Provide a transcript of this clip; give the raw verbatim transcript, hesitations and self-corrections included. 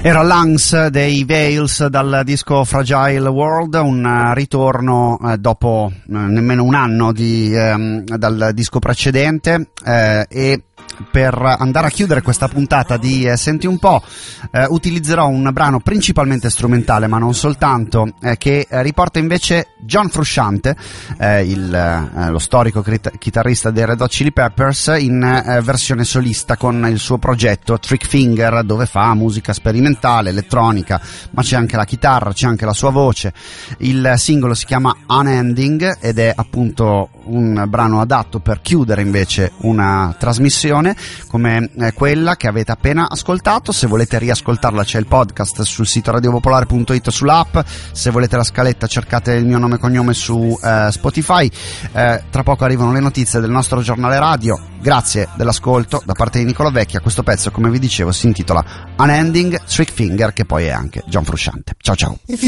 Era Lungs dei Veils dal disco Fragile World, un ritorno eh, dopo eh, nemmeno un anno di, ehm, dal disco precedente, eh, e per andare a chiudere questa puntata di eh, Senti un po', eh, utilizzerò un brano principalmente strumentale, ma non soltanto, eh, che eh, riporta invece John Frusciante, eh, il, eh, lo storico crit- chitarrista dei Red Hot Chili Peppers, in eh, versione solista con il suo progetto Trick Finger, dove fa musica sperimentale, elettronica, ma c'è anche la chitarra, c'è anche la sua voce. Il singolo si chiama Unending ed è appunto un brano adatto per chiudere invece una trasmissione come eh, quella che avete appena ascoltato. Se volete riascoltarla c'è il podcast sul sito radiopopolare punto it, sull'app. Se volete la scaletta cercate il mio nome e cognome su eh, Spotify. Eh, tra poco arrivano le notizie del nostro giornale radio. Grazie dell'ascolto da parte di Nicola Vecchia. Questo pezzo, come vi dicevo, si intitola Unending, Trick Finger, che poi è anche John Frusciante. Ciao ciao.